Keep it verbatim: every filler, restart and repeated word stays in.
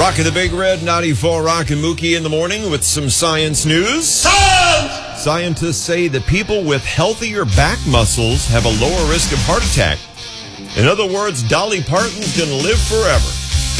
Rockin' the Big Red ninety-four Rock and Mookie in the morning with some science news. Science! Scientists say that people with healthier back muscles have a lower risk of heart attack. In other words, Dolly Parton's gonna live forever.